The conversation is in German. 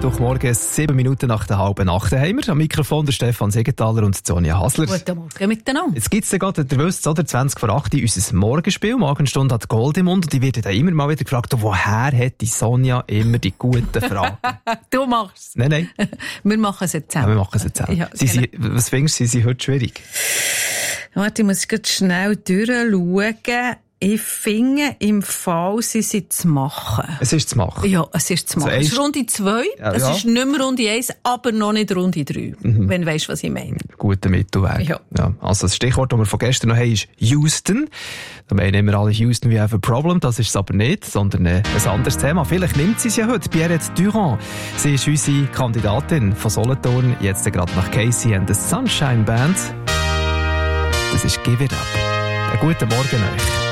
Mittwochmorgen, 7 Minuten nach der halben Nacht. Haben wir am Mikrofon der Stefan Segenthaler und Sonja Hasler. Guten Morgen miteinander. Jetzt gibt es ja gerade, ihr wisst, oder, 20 vor 8 unser Morgenspiel. Morgenstunde hat Gold im Mund und ich werde dann immer mal wieder gefragt, woher hat die Sonja immer die guten Fragen? Du machst es. Nein. Wir machen es jetzt zusammen. Ja, wir machen es jetzt zusammen. Ja, Was findest du, sie sind heute schwierig? Warte, ich muss jetzt schnell durchschauen. Ich finde, im Fall, sie sind zu machen. Es ist zu machen. Ja, es ist zu machen. Also es ist Runde 2, es ist nicht mehr Runde 1, aber noch nicht Runde 3. Wenn du weisst, was ich meine. Guter Mittelweg. Ja. Also das Stichwort, das wir von gestern noch haben, ist Houston. Da meinen immer alle Houston, we have a problem. Das ist es aber nicht, sondern ein anderes Thema. Vielleicht nimmt sie es ja heute. Pierrette Durand. Sie ist unsere Kandidatin von Solothurn. Jetzt gerade nach Casey and the Sunshine Band. Das ist Give It Up. Einen guten Morgen euch.